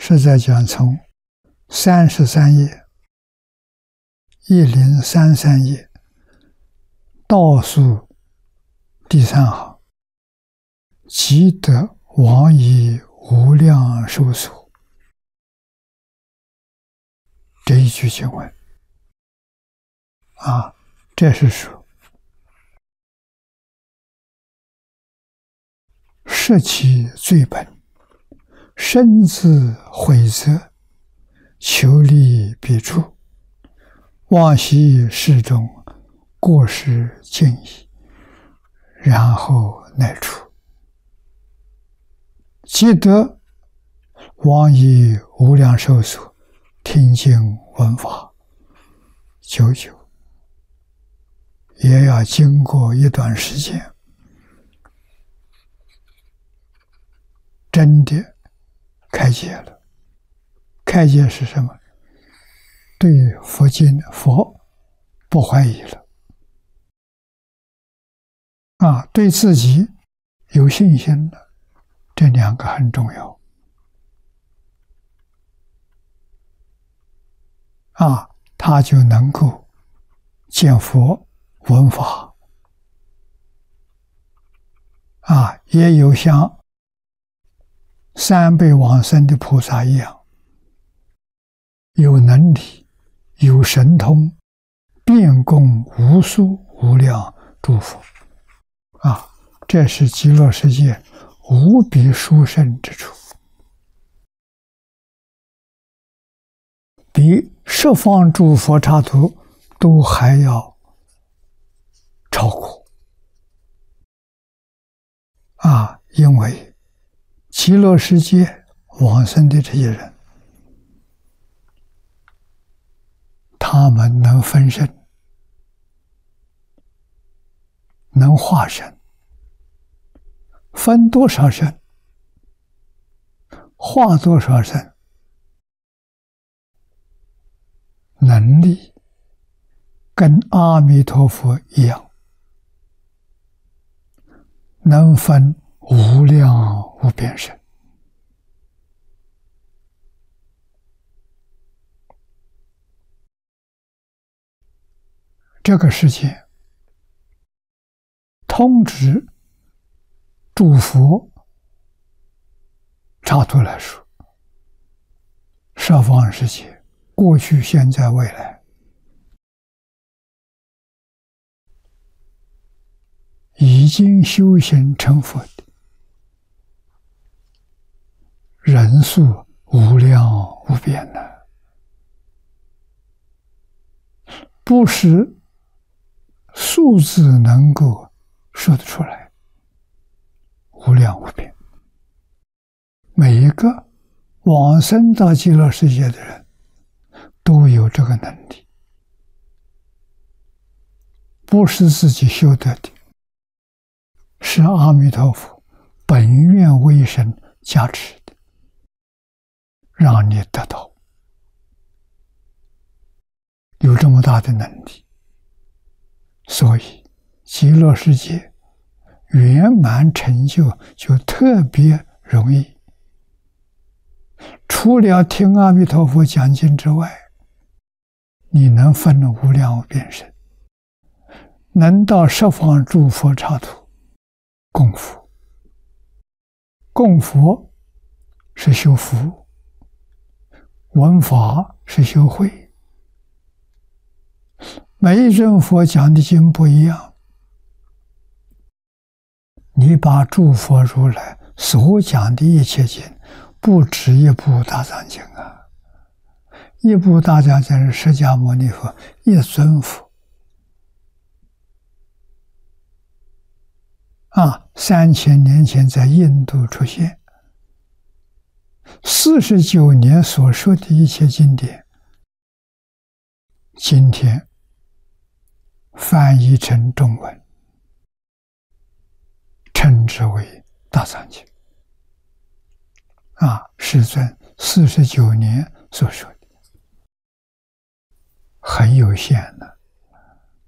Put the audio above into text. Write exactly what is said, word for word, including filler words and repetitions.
是在讲从三十三页一零三三页倒数第三行，积德往以无量寿所，这一句经文啊，这是说摄其罪本，身自悔责，求利彼处，往昔世中过失尽矣，然后乃出。积德往以无量寿所，听经闻法，久久也要经过一段时间，真的开解了。开解是什么？对佛经佛不怀疑了啊，对自己有信心了，这两个很重要啊，他就能够见佛闻法啊，也有像三辈往生的菩萨一样，有能力有神通，遍供无数无量诸佛啊，这是极乐世界无比殊胜之处，比十方诸佛刹土都还要超过啊！因为极乐世界往生的这些人，他们能分身，能化身，分多少身，化多少身，能力跟阿弥陀佛一样，能分无量无边身。这个世界通知诸佛刹土来说，十方世界过去现在未来已经修行成佛的人数无量无边的，不是数字能够说得出来，无量无边。每一个往生到极乐世界的人都有这个能力，不是自己修得的，是阿弥陀佛本愿威神加持的，让你得到有这么大的能力。所以极乐世界圆满成就就特别容易，除了听阿弥陀佛讲经之外，你能分无量无边身，能到十方诸佛刹土供佛。供佛是修福，闻法是修慧。每一尊佛讲的经不一样，你把诸佛如来所讲的一切经，不止一部大藏经啊！一部大藏经是释迦牟尼佛一尊佛啊，三千年前在印度出现，四十九年所说的一切经典，今天翻译成中文，称之为大藏经啊，世尊四十九年所说的，很有限的。